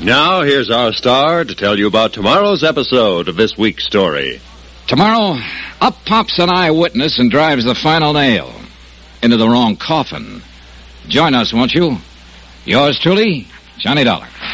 Now, here's our star to tell you about tomorrow's episode of this week's story. Tomorrow, up pops an eyewitness and drives the final nail into the wrong coffin. Join us, won't you? Yours truly, Johnny Dollar.